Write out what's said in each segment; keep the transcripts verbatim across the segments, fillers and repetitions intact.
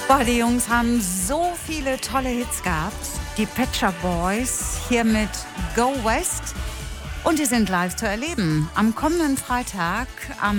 Boah, die Jungs haben so viele tolle Hits gehabt. Die Pet Shop Boys hier mit Go West. Und die sind live zu erleben. Am kommenden Freitag,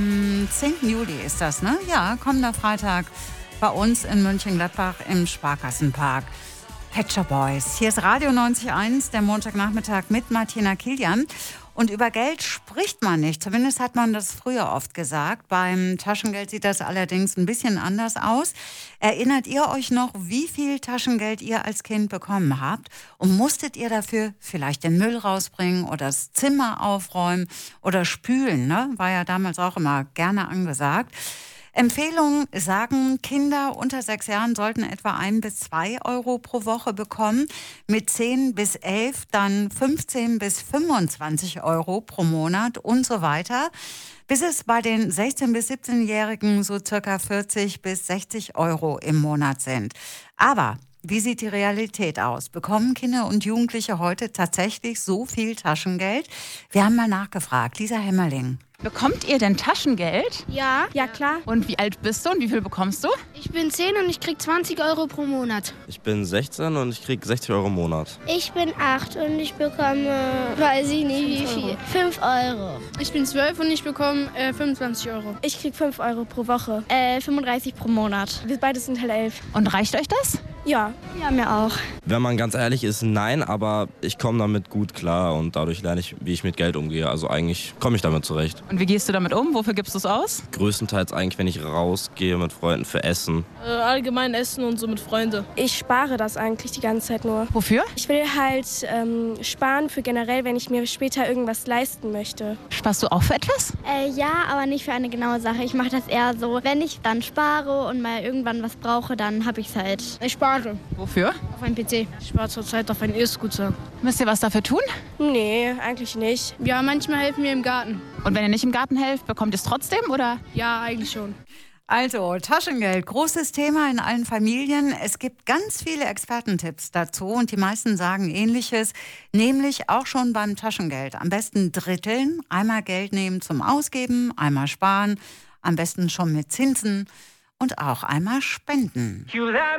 am zehnten Juli ist das, ne? Ja, kommender Freitag bei uns in Mönchengladbach im Sparkassenpark. Pet Shop Boys. Hier ist Radio neunzig Komma eins, der Montagnachmittag mit Martina Kilian. Und über Geld spricht man nicht. Zumindest hat man das früher oft gesagt. Beim Taschengeld sieht das allerdings ein bisschen anders aus. Erinnert ihr euch noch, wie viel Taschengeld ihr als Kind bekommen habt? Und musstet ihr dafür vielleicht den Müll rausbringen oder das Zimmer aufräumen oder spülen? Ne? War ja damals auch immer gerne angesagt. Empfehlungen sagen, Kinder unter sechs Jahren sollten etwa ein bis zwei Euro pro Woche bekommen. Mit zehn bis elf dann fünfzehn bis fünfundzwanzig Euro pro Monat und so weiter. Bis es bei den sechzehn- bis siebzehnjährigen so circa vierzig bis sechzig Euro im Monat sind. Aber wie sieht die Realität aus? Bekommen Kinder und Jugendliche heute tatsächlich so viel Taschengeld? Wir haben mal nachgefragt. Lisa Hemmerling. Bekommt ihr denn Taschengeld? Ja, ja klar. Und wie alt bist du und wie viel bekommst du? Ich bin zehn und ich krieg zwanzig Euro pro Monat. Ich bin sechzehn und ich krieg sechzig Euro im Monat. Ich bin acht und ich bekomme, weiß ich nicht wie viel, fünf Euro. Ich bin zwölf und ich bekomme äh, fünfundzwanzig Euro. Ich krieg fünf Euro pro Woche. Äh, fünfunddreißig pro Monat. Wir beide sind halt elf. Und reicht euch das? Ja. Ja, mir auch. Wenn man ganz ehrlich ist, nein, aber ich komme damit gut klar und dadurch lerne ich, wie ich mit Geld umgehe. Also eigentlich komme ich damit zurecht. Und wie gehst du damit um? Wofür gibst du es aus? Größtenteils eigentlich, wenn ich rausgehe mit Freunden für Essen. Äh, allgemein Essen und so mit Freunden. Ich spare das eigentlich die ganze Zeit nur. Wofür? Ich will halt ähm, sparen für generell, wenn ich mir später irgendwas leisten möchte. Sparst du auch für etwas? Äh, ja, aber nicht für eine genaue Sache. Ich mache das eher so, wenn ich dann spare und mal irgendwann was brauche, dann habe ich es halt. Ich spare. Wofür? Auf einen P C. Ich spare zurzeit auf einen E-Scooter. Müsst ihr was dafür tun? Nee, eigentlich nicht. Ja, manchmal helfen wir im Garten. Und wenn ihr nicht im Garten helft, bekommt ihr es trotzdem, oder? Ja, eigentlich schon. Also, Taschengeld, großes Thema in allen Familien. Es gibt ganz viele Expertentipps dazu und die meisten sagen Ähnliches, nämlich auch schon beim Taschengeld. Am besten dritteln, einmal Geld nehmen zum Ausgeben, einmal sparen, am besten schon mit Zinsen und auch einmal spenden.